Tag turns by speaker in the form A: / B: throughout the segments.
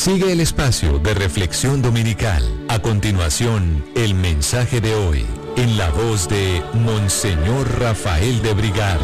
A: Sigue el espacio de reflexión dominical. A continuación, el mensaje de hoy, en la voz de Monseñor Rafael de Brigard.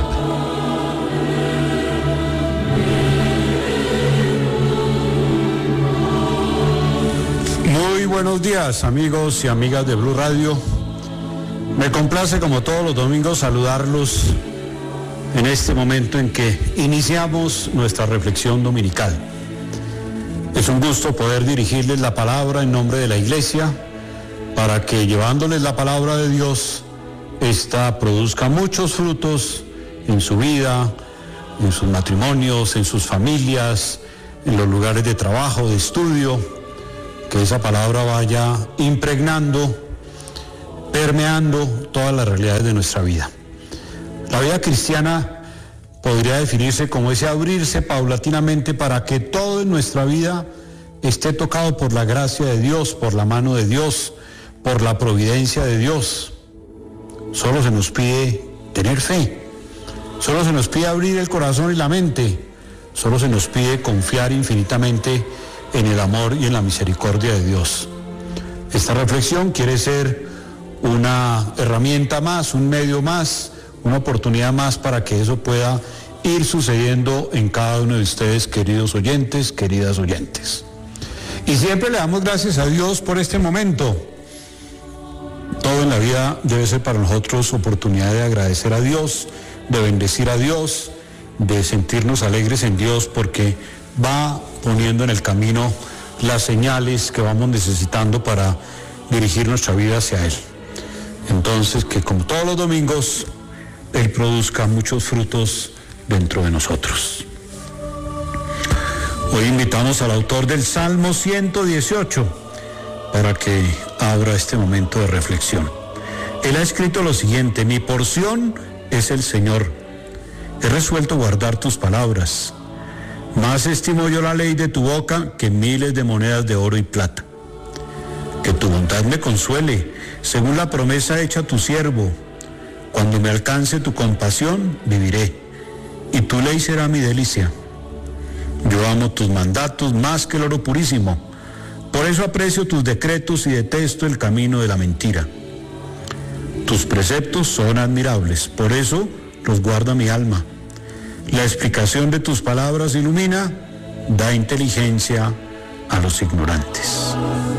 B: Muy buenos días, amigos y amigas de Blue Radio. Me complace, como todos los domingos, saludarlos en este momento en que iniciamos nuestra reflexión dominical. Es un gusto poder dirigirles la palabra en nombre de la Iglesia para que, llevándoles la palabra de Dios, esta produzca muchos frutos en su vida, en sus matrimonios, en sus familias, en los lugares de trabajo, de estudio, que esa palabra vaya impregnando, permeando todas las realidades de nuestra vida. La vida cristiana podría definirse como ese abrirse paulatinamente para que todo en nuestra vida esté tocado por la gracia de Dios, por la mano de Dios, por la providencia de Dios. Solo se nos pide tener fe, solo se nos pide abrir el corazón y la mente, solo se nos pide confiar infinitamente en el amor y en la misericordia de Dios. Esta reflexión quiere ser una herramienta más, un medio más, una oportunidad más para que eso pueda ir sucediendo en cada uno de ustedes, queridos oyentes, queridas oyentes. Y siempre le damos gracias a Dios por este momento. Todo en la vida debe ser para nosotros oportunidad de agradecer a Dios, de bendecir a Dios, de sentirnos alegres en Dios, porque va poniendo en el camino las señales que vamos necesitando para dirigir nuestra vida hacia Él. Entonces, que como todos los domingos, Él produzca muchos frutos dentro de nosotros. Hoy invitamos al autor del Salmo 118 para que abra este momento de reflexión. Él ha escrito lo siguiente: mi porción es el Señor. He resuelto guardar tus palabras. Más estimo yo la ley de tu boca que miles de monedas de oro y plata. Que tu bondad me consuele, según la promesa hecha a tu siervo. Cuando me alcance tu compasión, viviré, y tu ley será mi delicia. Yo amo tus mandatos más que el oro purísimo, por eso aprecio tus decretos y detesto el camino de la mentira. Tus preceptos son admirables, por eso los guarda mi alma. La explicación de tus palabras ilumina, da inteligencia a los ignorantes.